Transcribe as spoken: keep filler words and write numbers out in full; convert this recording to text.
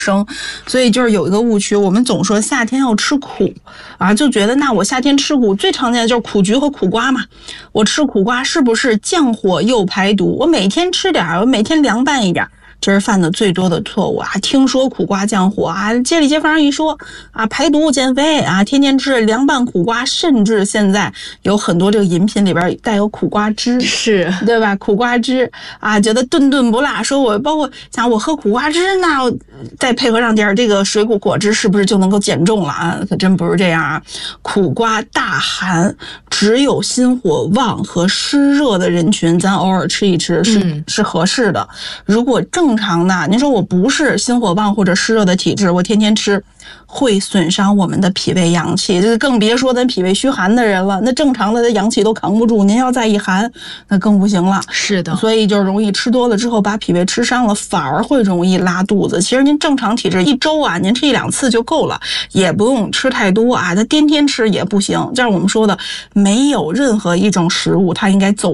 生，所以就是有一个误区，我们总说夏天要吃苦啊，就觉得那我夏天吃苦最常见的就是苦菊和苦瓜嘛。我吃苦瓜是不是降火又排毒？我每天吃点，我每天凉拌一点。这是犯的最多的错误啊！听说苦瓜降火啊，街里街坊一说啊，排毒减肥啊，天天吃凉拌苦瓜，甚至现在有很多这个饮品里边带有苦瓜汁， 是对吧？苦瓜汁啊，觉得顿顿不落。说我包括像我喝苦瓜汁，那我再配合上点这个水果果汁，是不是就能够减重了啊？可真不是这样啊！苦瓜大寒，只有心火旺和湿热的人群，咱偶尔吃一吃是、嗯、是合适的。如果正正常的，您说我不是心火旺或者湿热的体质，我天天吃会损伤我们的脾胃阳气，这更别说咱脾胃虚寒的人了，那正常的阳气都扛不住，您要再一寒那更不行了。 是的， 所以就容易吃多了之后把脾胃吃伤了，反而会容易拉肚子。其实您正常体质一周啊您吃一两次就够了，也不用吃太多啊，它天天吃也不行。这样我们说的没有任何一种食物它应该走